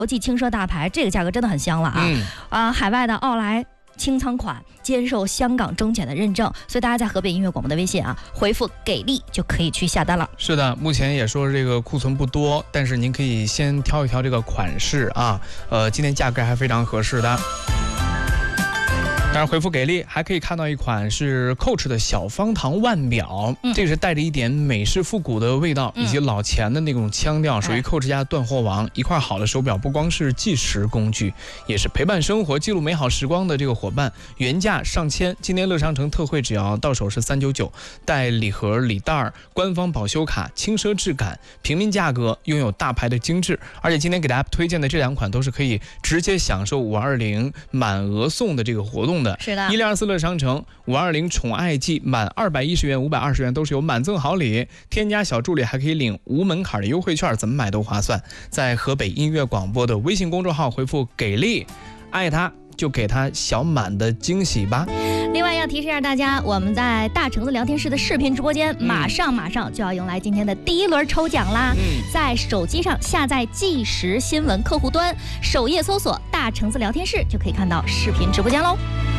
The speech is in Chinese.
国际轻奢大牌，这个价格真的很香了啊！海外的奥莱清仓款接受香港中检的认证，所以大家在河北音乐广播的微信回复给力就可以去下单了。 是的，目前也说这个库存不多，但是您可以先挑一挑这个款式啊，今天价格还非常合适的。当然回复给力还可以看到一款是 Coach 的小方糖腕表，这个是带着一点美式复古的味道，以及老钱的那种腔调，属于 Coach 家的断货王。一块好的手表不光是计时工具，也是陪伴生活、记录美好时光的这个伙伴。原价上千，今年乐商城特惠只要到手是399，带礼盒、礼袋、官方保修卡，轻奢质感，平民价格，拥有大牌的精致。而且今天给大家推荐的这2款都是可以直接享受520满额送的这个活动。 是的 ，1024乐商城520宠爱季满210元、520元都是有满赠好礼，添加小助理还可以领无门槛的优惠券，怎么买都划算。在河北音乐广播的微信公众号回复给力，爱他就给他小满的惊喜吧。 另外要提示一下大家，我们在大橙子聊天室的视频直播间马上就要迎来今天的第1轮抽奖啦！在手机上下载即时新闻客户端，首页搜索大橙子聊天室就可以看到视频直播间喽。